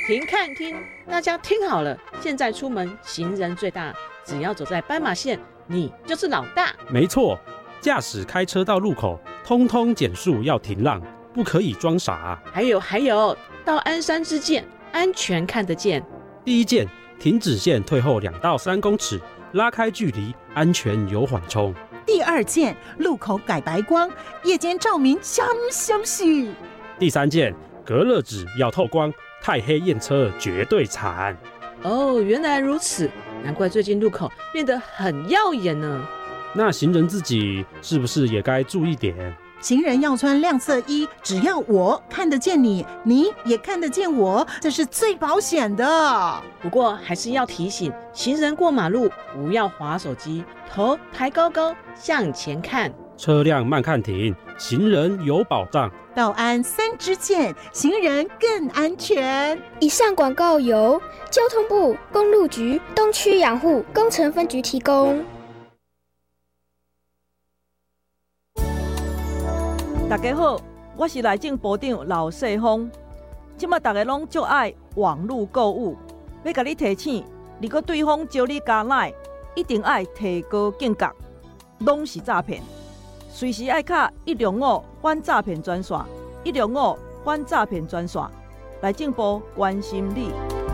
停看听，大家听好了，现在出门行人最大，只要走在斑马线，你就是老大。 没错，驾驶开车到路口，通通减速要停让，不可以装傻。 还有，到鞍山之剑，安全看得见。 第一件，停止线退后2到3公尺，拉开距离，安全有缓冲。 第二件，路口改白光，夜间照明香香许。 第三件，隔热纸要透光，太黑验车绝对惨。 哦，原来如此，难怪最近路口变得很耀眼呢。 那行人自己是不是也该注意点？ 行人要穿亮色衣，只要我看得见你，你也看得见我，这是最保险的。 不过还是要提醒行人过马路不要滑手机，头抬高高向前看， 车辆慢看停，行人有保障。 道安3支箭，行人更安全。 以上广告由交通部公路局东区养护工程分局提供。 大家好，我是内政部长刘世峰。即马大家拢足爱网络购物，要甲你提醒，如果对方招你加赖，一定爱提高警觉，拢是诈骗。随时爱卡105反诈骗专线，105反诈骗专线，内政部关心你。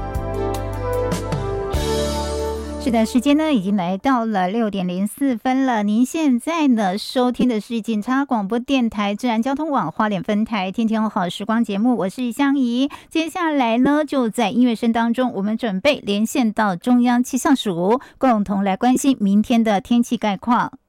是的，时间呢已经来到了6点04分了。您现在呢收听的是警察广播电台自然交通网花莲分台天天好时光节目，我是香怡。接下来呢就在音乐声当中，我们准备连线到中央气象署，共同来关心明天的天气概况。